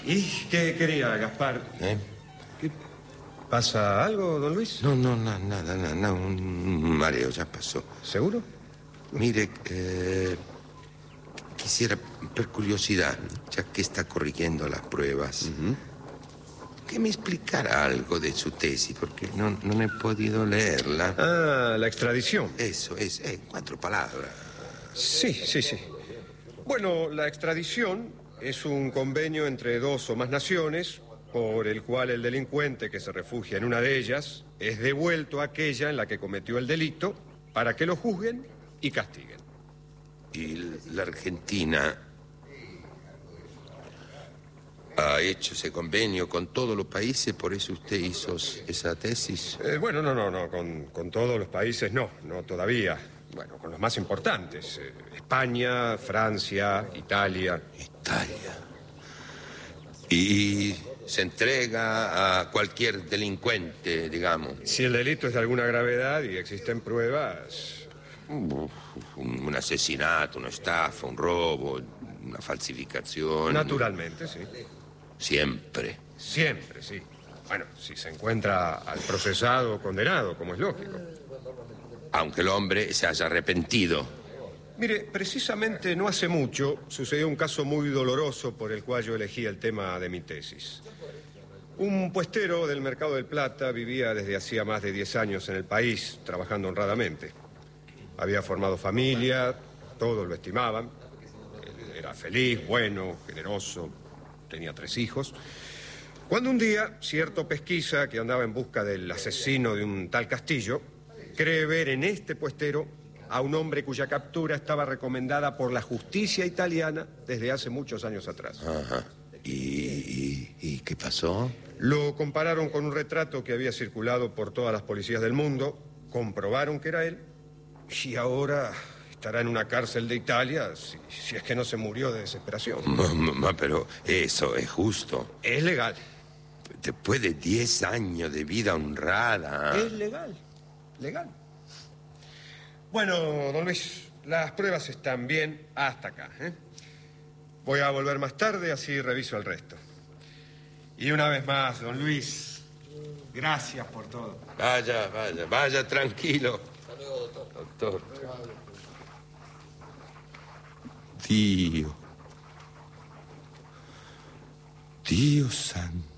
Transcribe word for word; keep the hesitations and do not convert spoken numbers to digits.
¿Y qué quería, Gaspar? ¿Eh? ¿Qué pasa algo, don Luis? No, no, no, nada, nada, nada, un mareo ya pasó. ¿Seguro? Mire, eh, quisiera, por curiosidad, ya que está corrigiendo las pruebas, Uh-huh. que me explicara algo de su tesis, porque no, no he podido leerla. Ah, la extradición. Eso, es, eh, cuatro palabras. Sí, sí, sí. Bueno, la extradición es un convenio entre dos o más naciones por el cual el delincuente que se refugia en una de ellas es devuelto a aquella en la que cometió el delito para que lo juzguen y castiguen. Y la Argentina ha hecho ese convenio con todos los países, por eso usted hizo esa tesis. Eh, bueno, no, no, no, con, con todos los países no, no todavía. Bueno, con los más importantes. Eh, España, Francia, Italia. Italia. Y se entrega a cualquier delincuente, digamos. Si el delito es de alguna gravedad y existen pruebas... Un, un asesinato, una estafa, un robo, una falsificación. Naturalmente, sí. Siempre. Siempre, sí. Bueno, si se encuentra al procesado o condenado, como es lógico. Aunque el hombre se haya arrepentido. Mire, precisamente no hace mucho sucedió un caso muy doloroso por el cual yo elegí el tema de mi tesis. Un puestero del Mercado del Plata vivía desde hacía más de diez años en el país, trabajando honradamente. Había formado familia, todos lo estimaban. Él era feliz, bueno, generoso, tenía tres hijos. Cuando un día, cierto pesquisa que andaba en busca del asesino de un tal Castillo, cree ver en este puestero a un hombre cuya captura estaba recomendada por la justicia italiana desde hace muchos años atrás. Ajá. ¿Y, y, y qué pasó? Lo compararon con un retrato que había circulado por todas las policías del mundo, comprobaron que era él, y ahora estará en una cárcel de Italia si, si es que no se murió de desesperación. Mamá, pero eso es justo. Es legal. Después de diez años de vida honrada. Es legal, legal. Bueno, don Luis, las pruebas están bien hasta acá, ¿eh? Voy a volver más tarde, así reviso el resto. Y una vez más, don Luis, gracias por todo. Vaya, vaya, vaya tranquilo. Hasta luego, doctor. Doctor. Dio. Dio santo.